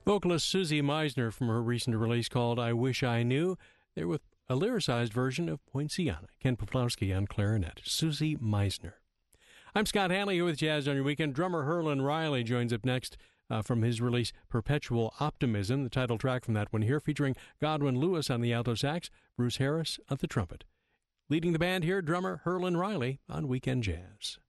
Vocalist Susie Meisner from her recent release called I Wish I Knew. There with a lyricized version of Poinciana. Ken Poplawski on clarinet. Susie Meisner. I'm Scott Hanley here with Jazz on Your Weekend. Drummer Herlin Riley joins up next from his release Perpetual Optimism, the title track from that one here, featuring Godwin Lewis on the alto sax, Bruce Harris on the trumpet. Leading the band here, drummer Herlin Riley on Weekend Jazz.